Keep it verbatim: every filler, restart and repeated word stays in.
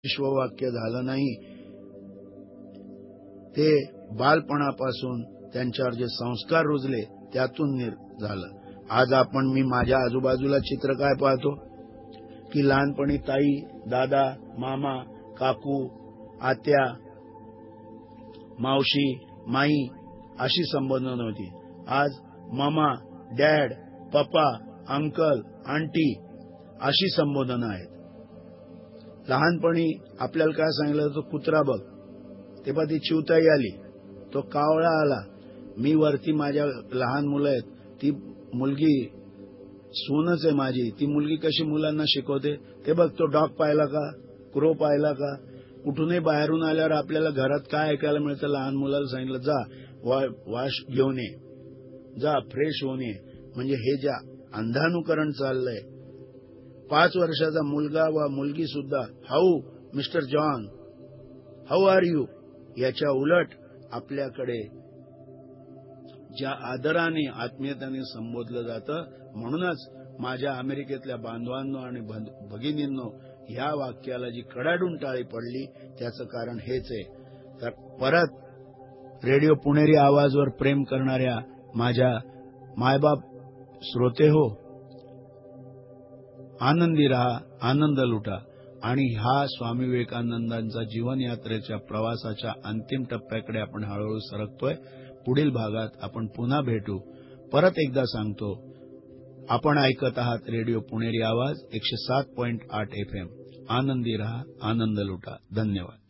विश्ववाक्य झालं नाही, ते बालपणापासून त्यांच्यावर जे संस्कार रुजले त्यातून झालं. आज आपण मी माझ्या आजूबाजूला चित्र काय पाहतो की लहानपणी ताई, दादा, मामा, काकू, आत्या, मावशी, माई अशी संबोधन होती. आज मामा, डॅड, पप्पा, अंकल, आंटी अशी संबोधन आहेत. लहानपणी आपल्याला काय सांगितलं, तो कुत्रा बघ, ते पा ती चिवताई आली, तो कावळा आला. मी वरती माझ्या लहान मुलं आहेत, ती मुलगी सूनच आहे माझी, ती मुलगी कशी मुलांना शिकवते, ते बघ तो डॉग पाहिला का, क्रो पाहिला का. कुठूनही बाहेरून आल्यावर आपल्याला घरात काय ऐकायला मिळतं, लहान मुलाला सांगितलं जा वाश घेऊन ये, जा फ्रेश होऊन ये. म्हणजे हे ज्या अंधानुकरण चाललंय, पाच वर्षाचा मुलगा व मुलगी सुद्धा how mister John, how are you, याच्या उलट आपल्याकडे ज्या आदराने आत्मीयतेने संबोधलं जातं. म्हणूनच माझ्या अमेरिकेतल्या बांधवांनो आणि भगिनींनो, ह्या वाक्याला जी कडाडून टाळी पडली त्याचं कारण हेच आहे. तर परत रेडिओ पुणेरी आवाजवर प्रेम करणाऱ्या माझ्या मायबाप श्रोते हो, आनंदी रहा, आनंद लुटा. आणि ह्या स्वामी विवेकानंदांचा जीवन यात्रेच्या प्रवासाच्या अंतिम टप्प्याकडे आपण हळूहळू सरकतोय. पुढील भागात आपण पुन्हा भेटू. परत एकदा सांगतो, आपण ऐकत आहात रेडिओ पुणेरी आवाज एकशे सात पॉइंट आठ एफ एम. आनंदी रहा, आनंद लुटा. धन्यवाद.